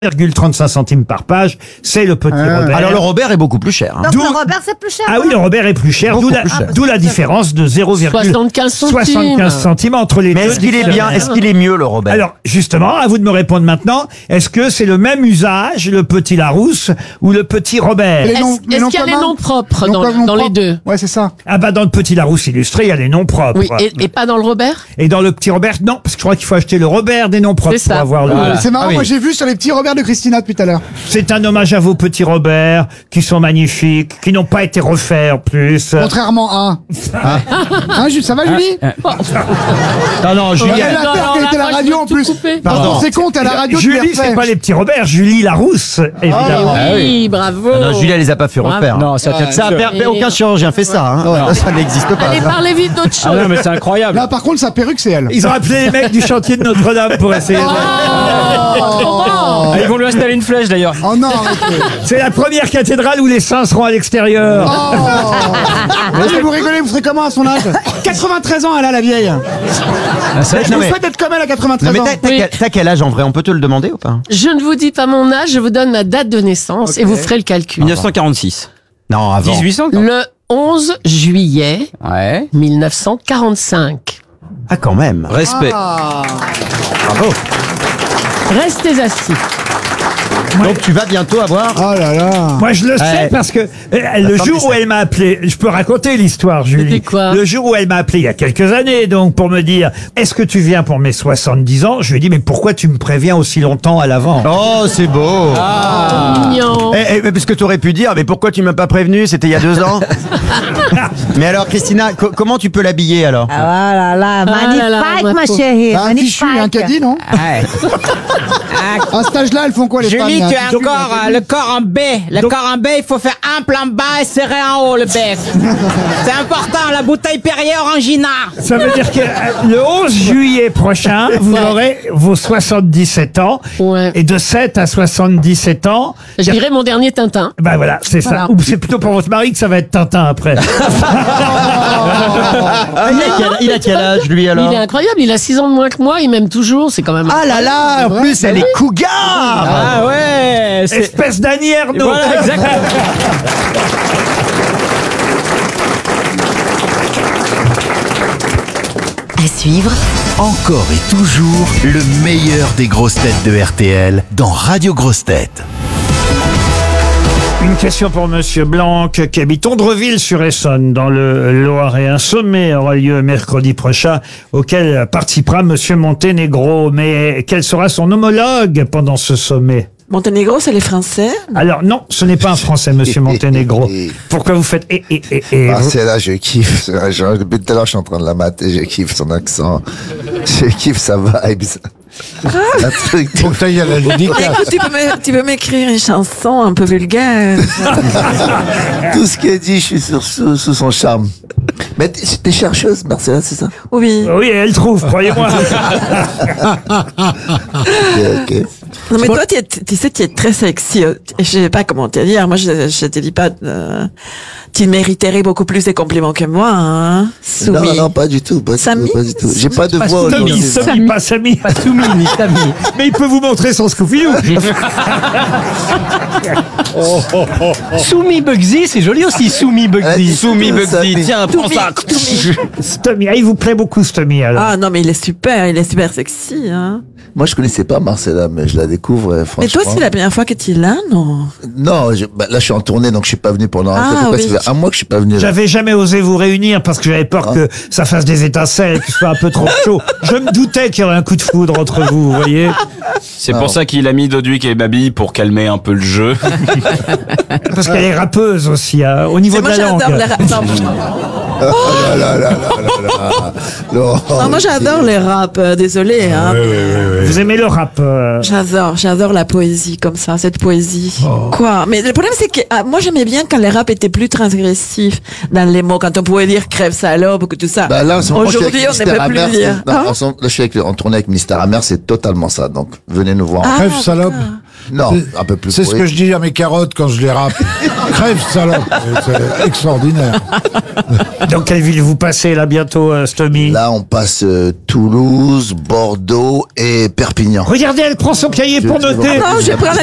1,35 centimes par page, c'est le petit Robert. Alors le Robert est beaucoup plus cher. Hein. Donc D'où- le Robert, c'est plus cher. Ah oui, le Robert est plus cher, d'où la différence de 75 centimes. 0,75 centimes entre les Mais deux. est-ce qu'il est bien? Est-ce qu'il est mieux le Robert? Alors, justement, à vous de me répondre maintenant, est-ce que c'est le même usage, le petit Larousse ou le petit Robert? Est-ce qu'il y a les noms propres dans les deux? Ouais, c'est ça. Ah bah dans le petit Larousse illustré, il y a les noms propres. Oui, et pas dans le Robert? Et dans le petit Robert, non, parce que je crois qu'il faut acheter le Robert des noms propres C'est pour ça. avoir le... Voilà. C'est marrant, Ah oui. moi j'ai vu sur les petits Robert de Christina depuis tout à l'heure. C'est un hommage à vos petits Robert, qui sont magnifiques, qui n'ont pas été refaits en plus. Contrairement à. Hein, ça va, Julie? Non, Julie, Il y a elle- la terre qui était à la radio en plus. Pardon. C'est con, t'as la radio qui Julie, les c'est refait. pas les petits Robert, Julie Larousse, évidemment. Oui, bravo. non, Julie, elle les a pas fait refaire. Non, ça Aucun chirurgien fait ça. Hein. Ça n'existe pas. Allez, parlez vite d'autre chose. Ah non, mais c'est incroyable. Là, par contre, sa perruque, c'est elle. Ils ont appelé les mecs du chantier de Notre-Dame pour essayer de... Ah, ils vont lui installer une flèche d'ailleurs. Oh non, arrêtez. C'est la première cathédrale où les saints seront à l'extérieur. Allez, vous rigolez, vous serez comment à son âge? 93 ans, elle a la vieille. Je vous souhaite d'être comme elle à 93 Non mais ans. t'as quel âge en vrai? On peut te le demander ou pas? Je ne vous dis pas mon âge, je vous donne ma date de naissance et vous ferez le calcul. 1946. Non, avant. 1800 Le 11 juillet Ouais. 1945. Ah quand même. Respect. Bravo. Restez assis. Donc tu vas bientôt avoir. Oh là là. Moi, je le sais Ouais. parce que le Attends, jour mais où ça- elle m'a appelé, je peux raconter l'histoire, Julie. C'était quoi? Le jour où elle m'a appelé il y a quelques années, donc pour me dire, est-ce que tu viens pour mes 70 ans? Je lui ai dit, mais pourquoi tu me préviens aussi longtemps à l'avant? Oh, c'est beau. Mignon. Parce que t'aurais pu dire, mais pourquoi tu m'as pas prévenu? C'était il y a 2 ans. Mais alors, Christina, comment tu peux l'habiller alors? Ah là là, magnifique, là, ma ma pauvre. chérie. Bah, un fichu, un Magnifique. caddie, non? À cet âge-là, elles font quoi les femmes? Julie, Il y a tu un as fichu, encore un caddie. le corps en B. Le corps en B, il faut faire ample en bas et serré en haut le bec. C'est important, la bouteille Perrier Orangina. Ça veut dire que le 11 juillet prochain, vous aurez vos 77 ans. Ouais. Et de 7 à 77 ans, Je dirais mon dernier Tintin. ben voilà, c'est ça. Voilà. Ou c'est plutôt pour votre mari que ça va être Tintin après. Il a quel âge lui alors? Il est incroyable, il a 6 ans de moins que moi, il m'aime toujours, c'est quand même... Ah là là, en plus elle est cougar. Ah ouais. C'est... Espèce d'Annie Ernaux. Voilà, exactement. À suivre, Encore et toujours le meilleur des grosses têtes de RTL dans Radio Grosses Têtes. Une question pour Monsieur Blanc, qui habite Ondreville-sur-Essonne, dans le Loiret. Un sommet aura lieu mercredi prochain, auquel participera Monsieur Monténégro. Mais quel sera son homologue pendant ce sommet? Monténégro, c'est les Français. Alors non, ce n'est pas un Français, Monsieur Monténégro. Pourquoi vous faites Ah, c'est là, je kiffe. Depuis tout à l'heure, je suis en train de la mater, je kiffe son accent. Je kiffe sa vibe. Un truc. Pourtant, il y a la Écoute, tu peux m'écrire une chanson un peu vulgaire. Tout ce qu'elle dit, je suis sous son charme. Mais t'es chercheuse, Marcella, c'est ça? Oui. Oui, elle trouve, croyez-moi. Ok. Non, mais toi, tu sais, tu es très sexy. Je sais pas comment te dire. Moi, je te dis pas. Tu mériterais beaucoup plus de compliments que moi, hein, Soumi. Non, non, pas du tout. Pas Samy? du tout. J'ai pas de voix Samy, aujourd'hui. Samy, pas Samy. Pas Soumi, ni Samy. Mais il peut vous montrer son scoufilou. Soumi Bugsy, c'est joli aussi, Soumi Bugsy. Soumi Bugsy, tiens, prends ça. Stomy, il vous plaît beaucoup, Stomy, alors. Ah non, mais il est super sexy, hein. Moi, je connaissais pas Marcella, mais je la découvre, franchement. Mais toi, c'est la première fois que tu es là, non? Non, là, je suis en tournée, donc je suis pas venu pendant oui. ça fait un mois que je suis pas venu. Là. J'avais jamais osé vous réunir parce que j'avais peur que ça fasse des étincelles, que ce soit un peu trop chaud. Je me doutais qu'il y aurait un coup de foudre entre vous, vous voyez. C'est pour ça qu'il a mis Doduic et Babi pour calmer un peu le jeu. Parce qu'elle est rappeuse aussi, hein, au niveau de Moi, la langue. j'adore les rap. Oh là là là là là là. Non, moi, j'adore les rap. Désolé, hein. Vous aimez le rap J'adore la poésie comme ça, cette poésie. Quoi? Mais le problème, c'est que moi, j'aimais bien quand les rap étaient plus transgressifs dans les mots, quand on pouvait dire crève salope, que tout ça. Bah là, aujourd'hui, on ne peut plus dire. Là, je suis en tournée avec Mystère Amer, c'est totalement ça. Donc, venez nous voir. Crève salope. Non, un peu plus C'est ce pourri. que je dis à mes carottes quand je les râpe. Crève, salope. C'est extraordinaire. Dans quelle ville vous passez là bientôt, Stomy? Là, on passe Toulouse, Bordeaux et Perpignan. Regardez, elle prend son cahier pour noter. Non, je prends